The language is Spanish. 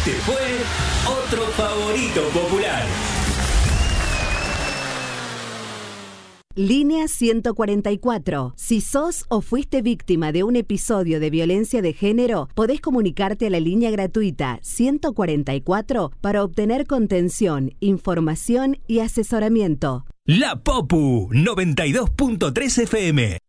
Este fue otro favorito popular. Línea 144. Si sos o fuiste víctima de un episodio de violencia de género, podés comunicarte a la línea gratuita 144 para obtener contención, información y asesoramiento. La Popu 92.3 FM.